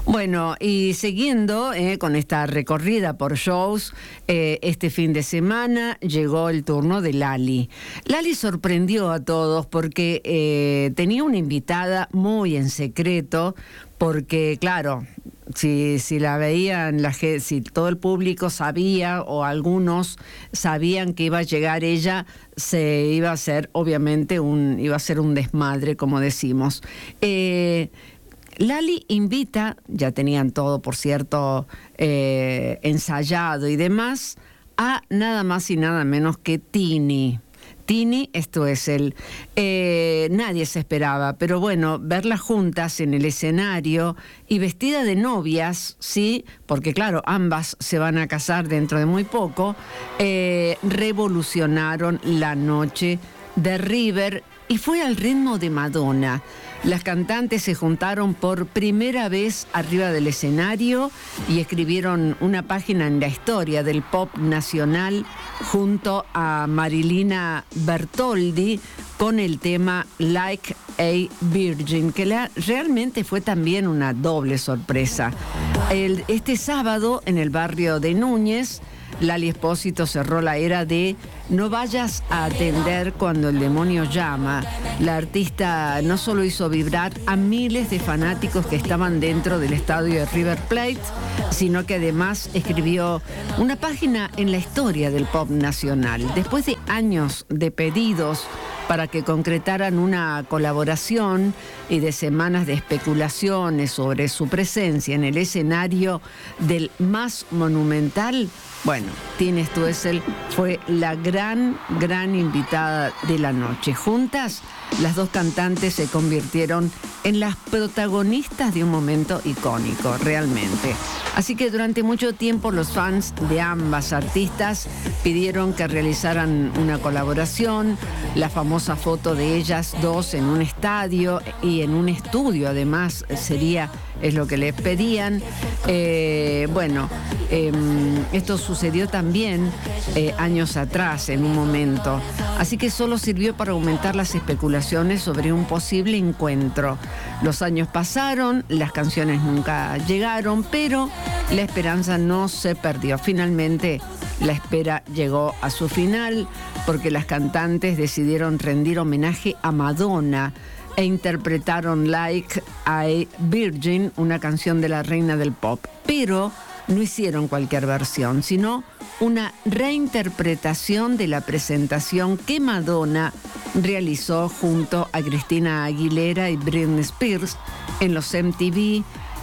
Bueno, y siguiendo con esta recorrida por shows, este fin de semana llegó el turno de Lali. Lali sorprendió a todos porque tenía una invitada muy en secreto, porque claro, si la veían, si todo el público sabía o algunos sabían que iba a llegar ella, se iba a hacer, obviamente, iba a ser un desmadre, como decimos. Lali invita, ya tenían todo, por cierto, ensayado y demás, a nada más y nada menos que Tini. Tini, esto es nadie se esperaba, pero bueno, verlas juntas en el escenario y vestida de novias, sí, porque claro, ambas se van a casar dentro de muy poco, revolucionaron la noche de River y fue al ritmo de Madonna. Las cantantes se juntaron por primera vez arriba del escenario y escribieron una página en la historia del pop nacional junto a Marilina Bertoldi con el tema Like a Virgin, que realmente fue también una doble sorpresa. Este sábado en el barrio de Núñez, Lali Espósito cerró la era de No vayas a atender cuando el demonio llama. La artista no solo hizo vibrar a miles de fanáticos que estaban dentro del estadio de River Plate, sino que además escribió una página en la historia del pop nacional. Después de años de pedidos para que concretaran una colaboración y de semanas de especulaciones sobre su presencia en el escenario del más monumental, bueno, Tini Stoessel fue la gran invitada de la noche. Juntas, las dos cantantes se convirtieron en las protagonistas de un momento icónico, realmente. Así que durante mucho tiempo los fans de ambas artistas pidieron que realizaran una colaboración, la famosa foto de ellas dos en un estadio y en un estudio, además, es lo que les pedían. Esto sucedió también años atrás, en un momento. Así que solo sirvió para aumentar las especulaciones sobre un posible encuentro. Los años pasaron, las canciones nunca llegaron, pero la esperanza no se perdió. Finalmente, la espera llegó a su final porque las cantantes decidieron rendir homenaje a Madonna e interpretaron Like a Virgin, una canción de la reina del pop. Pero no hicieron cualquier versión, sino una reinterpretación de la presentación que Madonna realizó junto a Cristina Aguilera y Britney Spears en los MTV,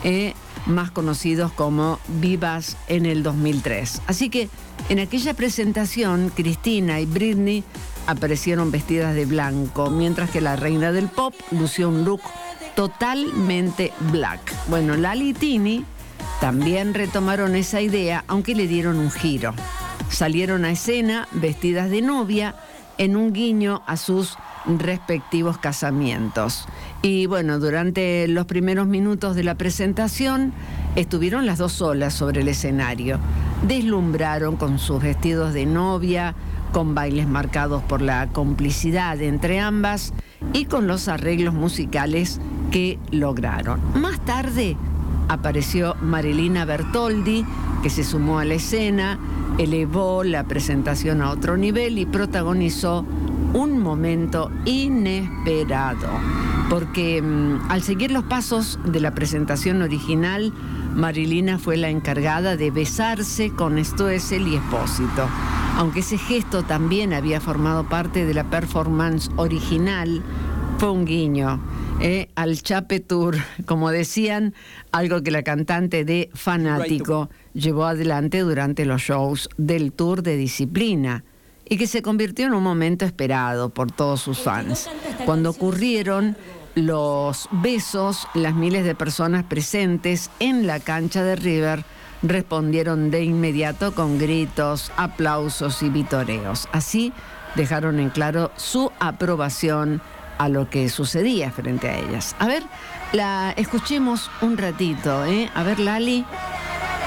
más conocidos como Vivas, en el 2003. Así que en aquella presentación, Cristina y Britney aparecieron vestidas de blanco, mientras que la reina del pop lució un look totalmente black. Bueno, Lali y Tini también retomaron esa idea, aunque le dieron un giro. Salieron a escena vestidas de novia en un guiño a sus respectivos casamientos. Y bueno, durante los primeros minutos de la presentación estuvieron las dos solas sobre el escenario. Deslumbraron con sus vestidos de novia, con bailes marcados por la complicidad entre ambas y con los arreglos musicales que lograron. Más tarde apareció Marilina Bertoldi, que se sumó a la escena, elevó la presentación a otro nivel y protagonizó un momento inesperado, porque al seguir los pasos de la presentación original, Marilina fue la encargada de besarse con Stoessel y Espósito. Aunque ese gesto también había formado parte de la performance original, fue un guiño al Chape Tour, como decían, algo que la cantante de Fanático llevó adelante durante los shows del Tour de Disciplina y que se convirtió en un momento esperado por todos sus fans. Cuando ocurrieron los besos, las miles de personas presentes en la cancha de River respondieron de inmediato con gritos, aplausos y vitoreos. Así dejaron en claro su aprobación a lo que sucedía frente a ellas. A ver, la escuchemos un ratito, A ver, Lali.